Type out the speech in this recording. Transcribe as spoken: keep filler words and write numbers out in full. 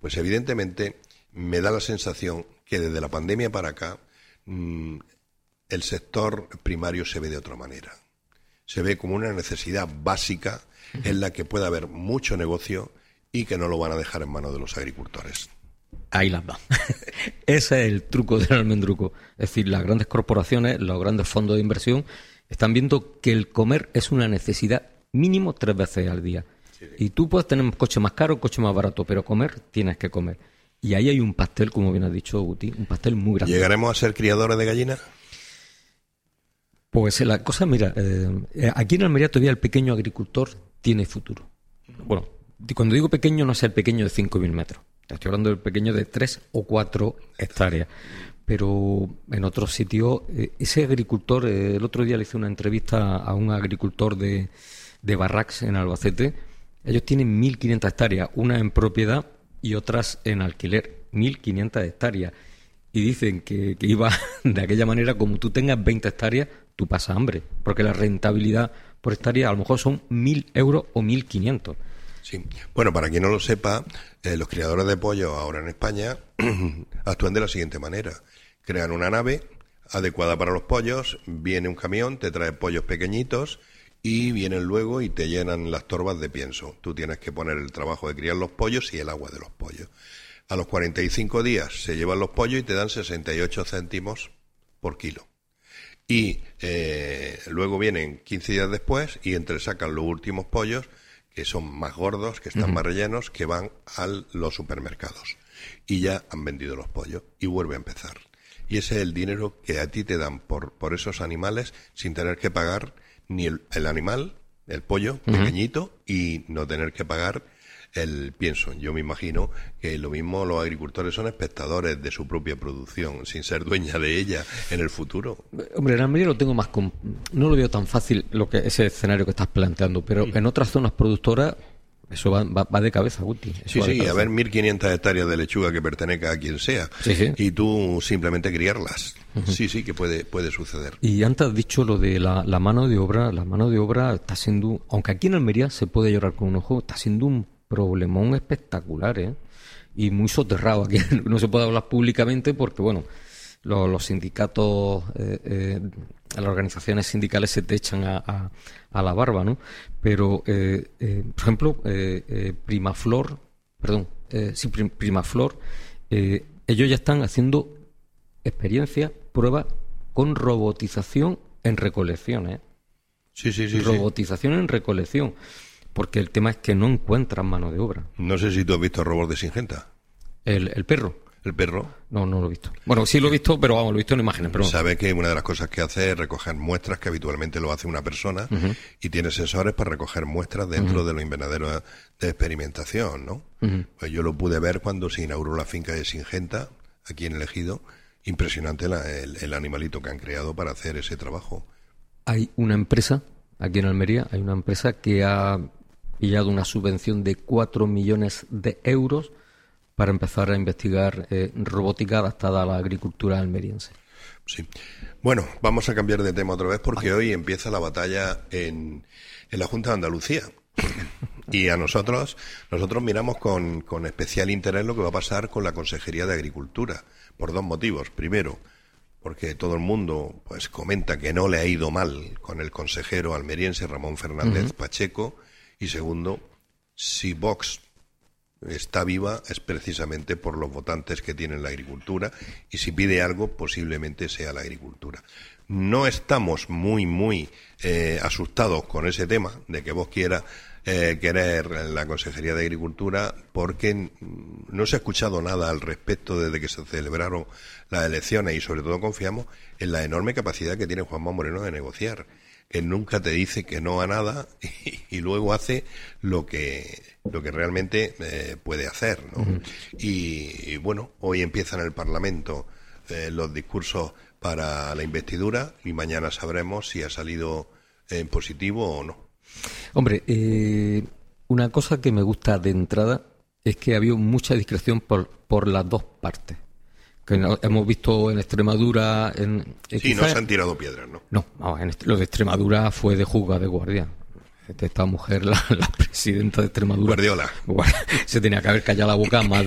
Pues evidentemente me da la sensación que desde la pandemia para acá mmm, el sector primario se ve de otra manera. Se ve como una necesidad básica en la que puede haber mucho negocio y que no lo van a dejar en manos de los agricultores. Ahí las va. Ese es el truco del almendruco. Es decir, las grandes corporaciones, los grandes fondos de inversión están viendo que el comer es una necesidad mínimo tres veces al día. Sí, sí. Y tú puedes tener un coche más caro, un coche más barato, pero comer tienes que comer. Y ahí hay un pastel, como bien has dicho, Guti, un pastel muy grande. ¿Llegaremos a ser criadores de gallinas? Pues la cosa, mira, eh, aquí en Almería todavía el pequeño agricultor tiene futuro. Bueno, cuando digo pequeño no es el pequeño de cinco mil metros. Estoy hablando del pequeño de tres o cuatro hectáreas. Pero en otros sitios, eh, ese agricultor, eh, el otro día le hice una entrevista a un agricultor de, de Barracks en Albacete. Ellos tienen mil quinientas hectáreas, una en propiedad y otras en alquiler. mil quinientas hectáreas. Y dicen que, que iba de aquella manera, como tú tengas veinte hectáreas, tú pasas hambre. Porque la rentabilidad por hectárea a lo mejor son mil euros o mil quinientos. Sí. Bueno, para quien no lo sepa, eh, los criadores de pollo ahora en España actúan de la siguiente manera. Crean una nave adecuada para los pollos, viene un camión, te trae pollos pequeñitos y vienen luego y te llenan las torbas de pienso. Tú tienes que poner el trabajo de criar los pollos y el agua de los pollos. A los cuarenta y cinco días se llevan los pollos y te dan sesenta y ocho céntimos por kilo. Y eh, luego vienen quince días después y entresacan los últimos pollos, que son más gordos, que están uh-huh. más rellenos, que van a los supermercados. Y ya han vendido los pollos y vuelve a empezar. Y ese es el dinero que a ti te dan por, por esos animales sin tener que pagar ni el, el animal, el pollo uh-huh. pequeñito, y no tener que pagar el pienso. Yo me imagino que lo mismo los agricultores son espectadores de su propia producción, sin ser dueña de ella en el futuro. Hombre, en Almería lo tengo más... Comp- no lo veo tan fácil lo que ese escenario que estás planteando, pero sí. En otras zonas productoras eso va, va, va de cabeza, Guti. Sí, sí, a ver, mil quinientas hectáreas de lechuga que pertenezca a quien sea, sí, sí. Y tú simplemente criarlas. Uh-huh. Sí, sí, que puede, puede suceder. Y antes has dicho lo de la, la mano de obra. La mano de obra está siendo, aunque aquí en Almería se puede llorar con un ojo, está siendo un problemón espectacular, ¿eh? Y muy soterrado. Aquí no se puede hablar públicamente porque, bueno, los, los sindicatos, eh, eh, las organizaciones sindicales se te echan a, a, a la barba, ¿no? Pero, eh, eh, por ejemplo, eh, eh, Primaflor, perdón, eh, sí, Prim, Primaflor, eh, ellos ya están haciendo experiencias, pruebas con robotización en recolección, ¿eh? Sí, sí, sí. Robotización sí. en recolección. Porque el tema es que no encuentran mano de obra. No sé si tú has visto robots de Singenta. ¿El, el perro? ¿El perro? No, no lo he visto. Bueno, sí lo he visto, pero vamos, lo he visto en imágenes. Pero... Sabe que una de las cosas que hace es recoger muestras, que habitualmente lo hace una persona, uh-huh. y tiene sensores para recoger muestras dentro uh-huh. de los invernaderos de experimentación, ¿no? Uh-huh. Pues yo lo pude ver cuando se inauguró la finca de Singenta, aquí en el Ejido. Impresionante la, el, el animalito que han creado para hacer ese trabajo. Hay una empresa, aquí en Almería, hay una empresa que ha pillado una subvención de cuatro millones de euros para empezar a investigar eh, robótica adaptada a la agricultura almeriense. Sí. Bueno, vamos a cambiar de tema otra vez porque hoy empieza la batalla en, en la Junta de Andalucía. Y a nosotros, nosotros miramos con, con especial interés lo que va a pasar con la Consejería de Agricultura, por dos motivos. Primero, porque todo el mundo pues comenta que no le ha ido mal con el consejero almeriense Ramón Fernández uh-huh. Pacheco. Y segundo, si Vox está viva es precisamente por los votantes que tienen la agricultura, y si pide algo posiblemente sea la agricultura. No estamos muy, muy eh, asustados con ese tema de que Vox quiera eh, querer la Consejería de Agricultura, porque no se ha escuchado nada al respecto desde que se celebraron las elecciones, y sobre todo confiamos en la enorme capacidad que tiene Juanma Moreno de negociar. Que nunca te dice que no a nada y, y luego hace lo que lo que realmente eh, puede hacer, ¿no? Uh-huh. Y, y bueno, hoy empiezan en el Parlamento eh, los discursos para la investidura y mañana sabremos si ha salido en eh, positivo o no. Hombre, eh, una cosa que me gusta de entrada es que ha habido mucha discreción por, por las dos partes. Que no, hemos visto en Extremadura... En, sí, quizás, no se han tirado piedras, ¿no? No, vamos, en, lo de Extremadura fue de juzga de guardia. Esta mujer, la, la presidenta de Extremadura... Guardiola. Se tenía que haber callado la boca más